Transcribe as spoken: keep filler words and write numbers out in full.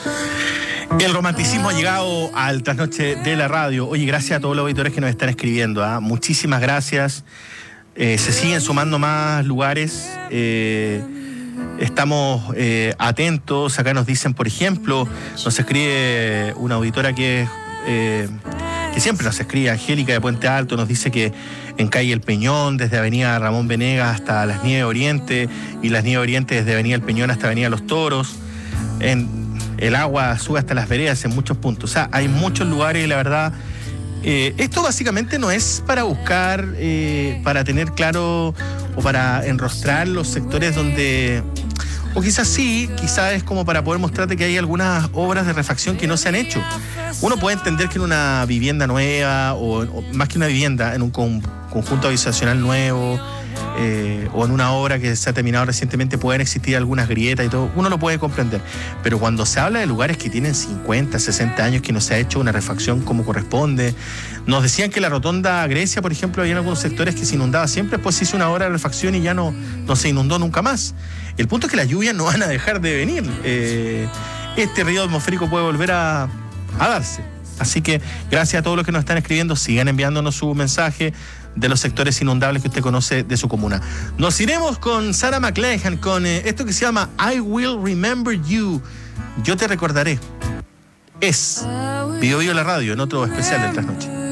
El romanticismo ha llegado al trasnoche de la radio. Oye, gracias a todos los auditores que nos están escribiendo, ¿eh? Muchísimas gracias. Eh, se siguen sumando más lugares. Eh, estamos eh, atentos. Acá nos dicen, por ejemplo, nos escribe una auditora que es... Eh, que siempre nos escribe, Angélica de Puente Alto, nos dice que en calle El Peñón, desde avenida Ramón Venegas hasta Las Nieves Oriente, y Las Nieves Oriente desde avenida El Peñón hasta avenida Los Toros, en, el agua sube hasta las veredas en muchos puntos. O sea, hay muchos lugares y la verdad, eh, esto básicamente no es para buscar, eh, para tener claro o para enrostrar los sectores donde... O quizás sí, quizás es como para poder mostrarte que hay algunas obras de refacción que no se han hecho. Uno puede entender que en una vivienda nueva, o, o más que una vivienda, en un con, conjunto habitacional nuevo, eh, o en una obra que se ha terminado recientemente, pueden existir algunas grietas y todo. Uno lo puede comprender. Pero cuando se habla de lugares que tienen cincuenta, sesenta años que no se ha hecho una refacción como corresponde. Nos decían que la rotonda Grecia, por ejemplo, había algunos sectores que se inundaba siempre, después se hizo una obra de refacción y ya no, no se inundó nunca más. El punto es que las lluvias no van a dejar de venir. Eh, este río atmosférico puede volver a, a darse. Así que gracias a todos los que nos están escribiendo, sigan enviándonos su mensaje de los sectores inundables que usted conoce de su comuna. Nos iremos con Sarah McLachlan, con eh, esto que se llama I Will Remember You. Yo te recordaré. Es Bio Bio la radio, en otro especial del Trasnoche.